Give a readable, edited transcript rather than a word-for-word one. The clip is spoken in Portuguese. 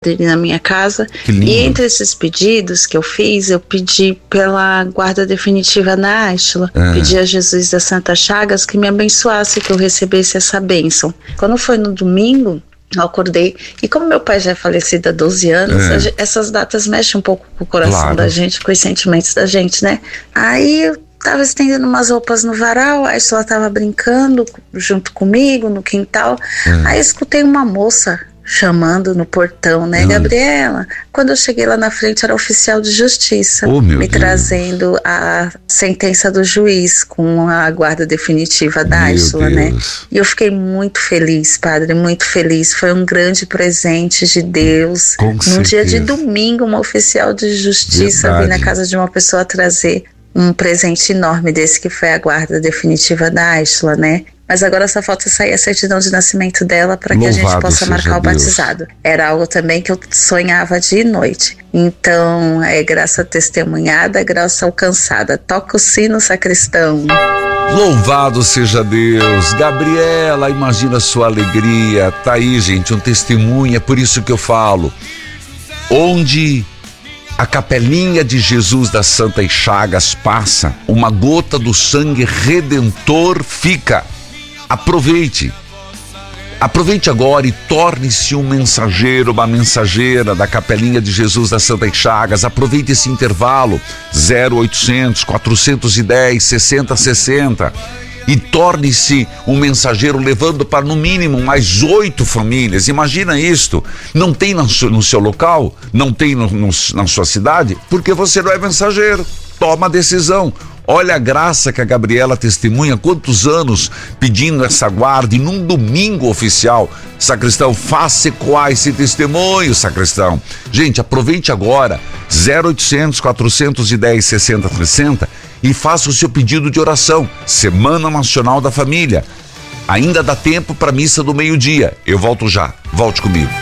na minha casa. Que lindo. E entre esses pedidos que eu fiz, eu pedi pela guarda definitiva da Ástila. Pedi a Jesus das Santas Chagas que me abençoasse, que eu recebesse essa bênção. Quando foi no domingo, eu acordei, e como meu pai já é falecido há 12 anos, essas datas mexem um pouco com o coração da gente, com os sentimentos da gente, né? Aí eu tava estendendo umas roupas no varal, a Ástila tava brincando junto comigo no quintal. Aí eu escutei uma moça chamando no portão, né, Gabriela? Quando eu cheguei lá na frente, era oficial de justiça, me trazendo a sentença do juiz com a guarda definitiva da Ástila, né? E eu fiquei muito feliz, padre, muito feliz. Foi um grande presente de Deus. Num dia de domingo, uma oficial de justiça vir na casa de uma pessoa trazer um presente enorme desse, que foi a guarda definitiva da Ástila, né? Mas agora só falta sair a certidão de nascimento dela para que a gente possa marcar o batizado. Era algo também que eu sonhava dia e noite. Então, é graça testemunhada, é graça alcançada. Toca o sino, sacristão. Louvado seja Deus. Gabriela, imagina a sua alegria. Tá aí, gente, um testemunho. É por isso que eu falo. Onde a capelinha de Jesus das Santas Chagas passa, uma gota do sangue redentor fica. Aproveite agora e torne-se um mensageiro, uma mensageira da capelinha de Jesus das Santas Chagas. Aproveite esse intervalo, 0800 410 6060, e torne-se um mensageiro, levando para no mínimo mais 8 famílias. Imagina isto, não tem no seu local, não tem na sua cidade, porque você não é mensageiro. Toma a decisão. Olha a graça que a Gabriela testemunha, quantos anos pedindo essa guarda, e num domingo oficial. Sacristão, faça ecoar esse testemunho, sacristão. Gente, aproveite agora, 0800 410 6060, e faça o seu pedido de oração. Semana Nacional da Família. Ainda dá tempo para a missa do meio-dia. Eu volto já. Volte comigo.